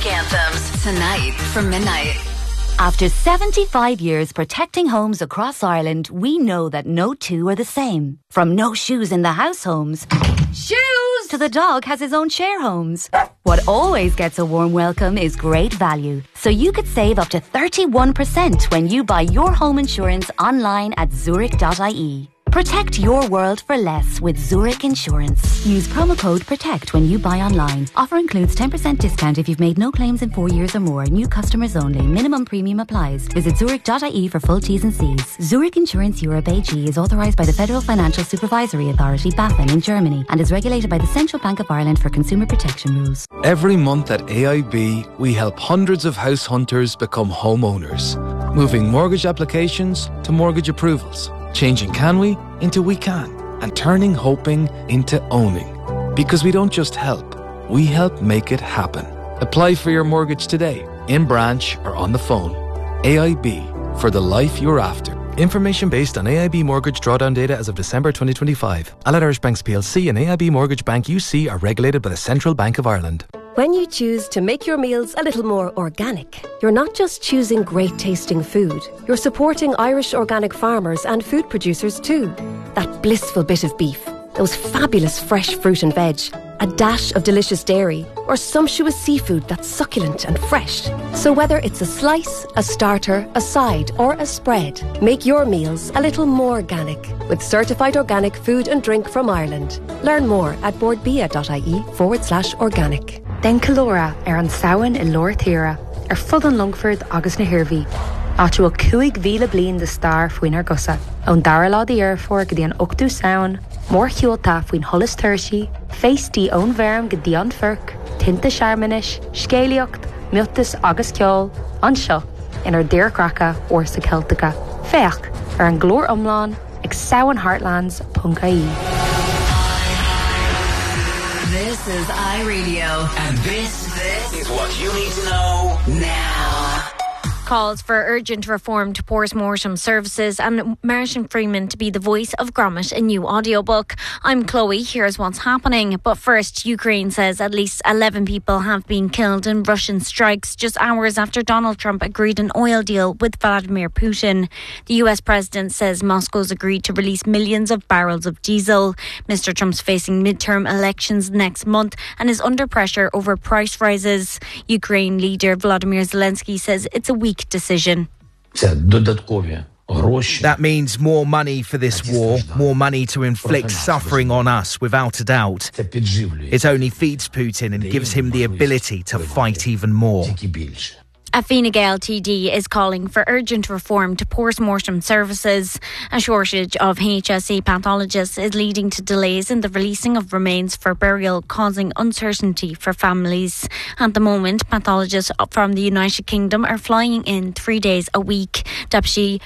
Zurich anthems tonight from midnight. After 75 years protecting homes across Ireland, we know that no two are the same. From no shoes in the house homes, shoes, to the dog has his own share homes. What always gets a warm welcome is great value. So you could save up to 31% when you buy your home insurance online at zurich.ie. Protect your world for less with Zurich Insurance. Use promo code PROTECT when you buy online. Offer includes 10% discount if you've made no claims in 4 years or more. New customers only. Minimum premium applies. Visit zurich.ie for full T's and C's. Zurich Insurance Europe AG is authorised by the Federal Financial Supervisory Authority, BaFin, in Germany, and is regulated by the Central Bank of Ireland for consumer protection rules. Every month at AIB, we help hundreds of house hunters become homeowners, moving mortgage applications to mortgage approvals. Changing can we into we can, and turning hoping into owning. Because we don't just help, we help make it happen. Apply for your mortgage today, in branch or on the phone. AIB, for the life you're after. Information based on AIB mortgage drawdown data as of December 2025. Allied Irish Banks PLC and AIB Mortgage Bank UC are regulated by the Central Bank of Ireland. When you choose to make your meals a little more organic, you're not just choosing great tasting food, you're supporting Irish organic farmers and food producers too. That blissful bit of beef, those fabulous fresh fruit and veg, a dash of delicious dairy, or sumptuous seafood that's succulent and fresh. So whether it's a slice, a starter, a side, or a spread, make your meals a little more organic with certified organic food and drink from Ireland. Learn more at boardbia.ie/organic. Den Calora an saoin in Loir Thera, fud an Longford agus na Hirvi. Áú 2 mhíle bliain de star faoin ar gosa. Ón dara lá di airfór go dtí an 8ú saoin, mór chiolta faoin Hollis Tuirsi, féistí ón bherm go dtí an Firc, tinta searmanis, scéalaocht, mutas agus ceol, anseo, inar dearcracha or sa Celtica. Féach ar an glór omláin ag saoinheartlands.ie. This is iRadio, and this is what you need to know now. Calls for urgent reform to post-mortem services and Martin Freeman to be the voice of Gromit, a new audiobook. I'm Chloe, here's what's happening. But first, Ukraine says at least 11 people have been killed in Russian strikes just hours after Donald Trump agreed an oil deal with Vladimir Putin. The US president says Moscow's agreed to release millions of barrels of diesel. Mr. Trump's facing midterm elections next month and is under pressure over price rises. Ukraine leader Volodymyr Zelensky says it's a weak decision. That means more money for this war, more money to inflict suffering on us, without a doubt. It only feeds Putin and gives him the ability to fight even more. A Fine Gael TD is calling for urgent reform to post-mortem services. A shortage of HSE pathologists is leading to delays in the releasing of remains for burial, causing uncertainty for families. At the moment, pathologists from the United Kingdom are flying in 3 days a week. Deputy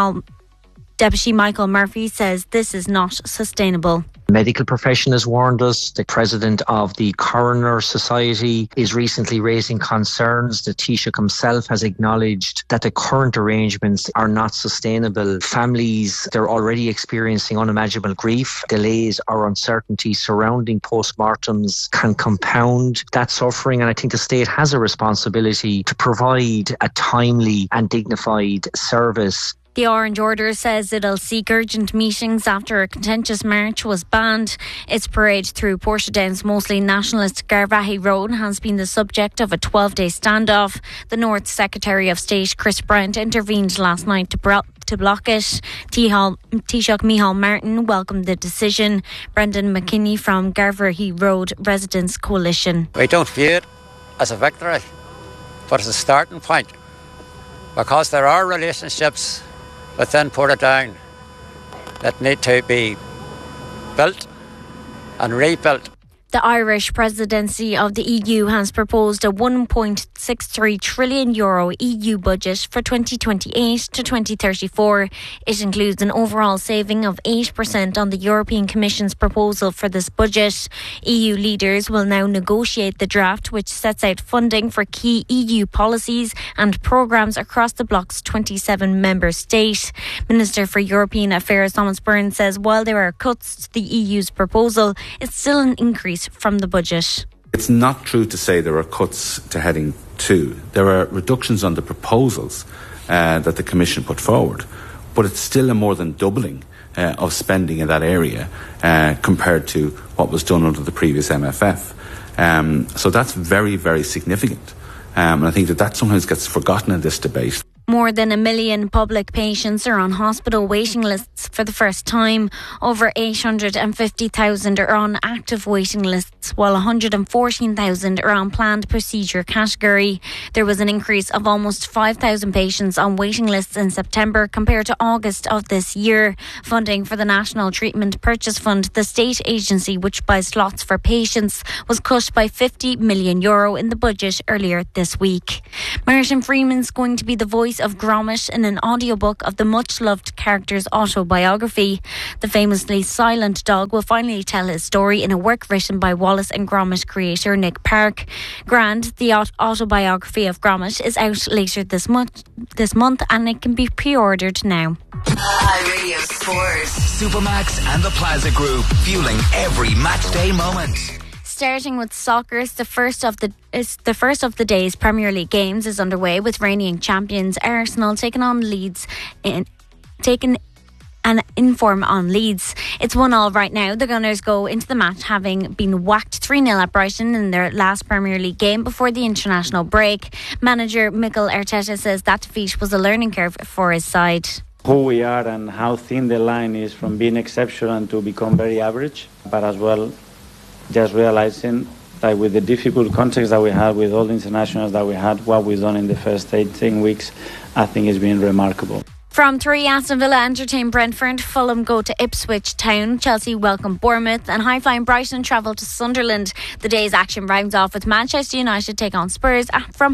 Michael Murphy says this is not sustainable. Medical profession has warned us. The president of the Coroner Society is recently raising concerns. The Taoiseach himself has acknowledged that the current arrangements are not sustainable. Families, they're already experiencing unimaginable grief. Delays or uncertainty surrounding postmortems can compound that suffering, and I think the state has a responsibility to provide a timely and dignified service. The Orange Order says it'll seek urgent meetings after a contentious march was banned. Its parade through Portadown's mostly nationalist Garvaghey Road has been the subject of a 12-day standoff. The North Secretary of State, Chris Bryant, intervened last night to block it. Taoiseach Micheál Martin welcomed the decision. Brendan McKinney from Garvaghey Road Residents Coalition. I don't view it as a victory, but as a starting point, because there are relationships within Portadown that need to be built and rebuilt. The Irish presidency of the EU has proposed a €1.63 trillion EU budget for 2028 to 2034. It includes an overall saving of 8% on the European Commission's proposal for this budget. EU leaders will now negotiate the draft, which sets out funding for key EU policies and programmes across the bloc's 27 member state. Minister for European Affairs Thomas Byrne says while there are cuts to the EU's proposal, it's still an increase from the budget. It's not true to say there are cuts to heading 2. There are reductions on the proposals that the Commission put forward, but it's still a more than doubling of spending in that area compared to what was done under the previous MFF. So that's very, very significant. And I think that sometimes gets forgotten in this debate. More than 1 million public patients are on hospital waiting lists for the first time. Over 850,000 are on active waiting lists, while 114,000 are on planned procedure category. There was an increase of almost 5,000 patients on waiting lists in September compared to August of this year. Funding for the National Treatment Purchase Fund, the state agency which buys slots for patients, was cut by €50 million in the budget earlier this week. Martin Freeman's going to be the voice of Gromit in an audiobook of the much-loved character's autobiography. The famously silent dog will finally tell his story in a work written by Wallace and Gromit creator Nick Park. Grand, the autobiography of Gromit, is out later this month and it can be pre-ordered now. Radio Sports. Supermax and the Plaza Group, fueling every matchday moment. Starting with soccer, the first of the day's Premier League games is underway, with reigning champions Arsenal taking an inform on Leeds. It's 1-1 right now. The Gunners go into the match having been whacked 3-0 at Brighton in their last Premier League game before the international break. Manager Mikel Arteta says that defeat was a learning curve for his side. Who we are and how thin the line is from being exceptional to become very average, but as well just realizing that with the difficult context that we had, with all the internationals that we had, what we've done in the first 18 weeks, I think has been remarkable. From 3, Aston Villa entertain Brentford, Fulham go to Ipswich Town, Chelsea welcome Bournemouth, and high-flying Brighton travel to Sunderland. The day's action rounds off with Manchester United take on Spurs from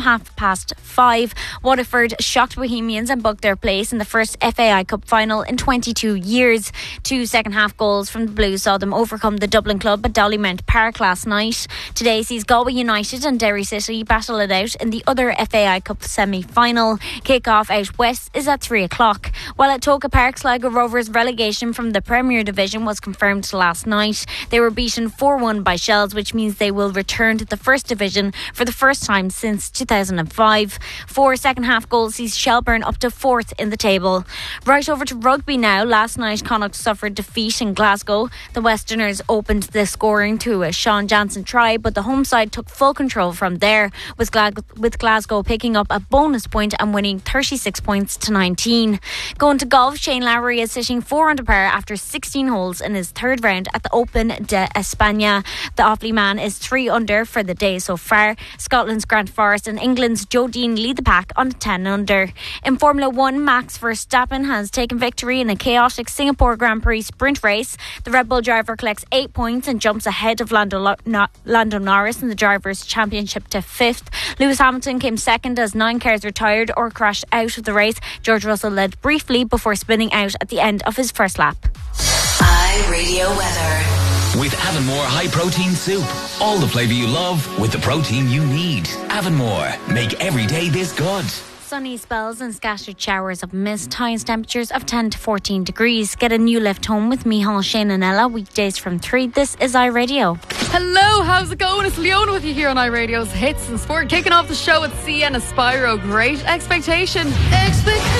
5:30. Waterford shocked Bohemians and booked their place in the first FAI Cup final in 22 years. 2 second-half goals from the Blues saw them overcome the Dublin club at Dollymount Park last night. Today sees Galway United and Derry City battle it out in the other FAI Cup semi-final. Kick-off out west is at 3 o'clock. While at Toca Park, Sligo Rovers' relegation from the Premier Division was confirmed last night. They were beaten 4-1 by Shells, which means they will return to the First Division for the first time since 2005. 4 second-half goals sees Shelburne up to 4th in the table. Right over to rugby now. Last night, Connacht suffered defeat in Glasgow. The Westerners opened the scoring to a Sean Jansen try, but the home side took full control from there, with Glasgow picking up a bonus point and winning 36 points to 19. Going to golf, Shane Lowry is sitting 4 under par after 16 holes in his third round at the Open de España. The Offaly man is 3 under for the day so far. Scotland's Grant Forrest and England's Joe Dean lead the pack on 10 under. In Formula 1, Max Verstappen has taken victory in a chaotic Singapore Grand Prix sprint race. The Red Bull driver collects 8 points and jumps ahead of Lando Norris in the Drivers' Championship to 5th. Lewis Hamilton came second as 9 cars retired or crashed out of the race. George Russell led briefly before spinning out at the end of his first lap. iRadio weather. With Avonmore High Protein Soup. All the flavour you love with the protein you need. Avonmore. Make every day this good. Sunny spells and scattered showers of mist. Highest temperatures of 10 to 14 degrees. Get a new lift home with Micheál, Shane and Ella. Weekdays from 3. This is iRadio. Hello, how's it going? It's Leona with you here on iRadio's Hits and Sport. Kicking off the show with Sienna Spyro. Great Expectation.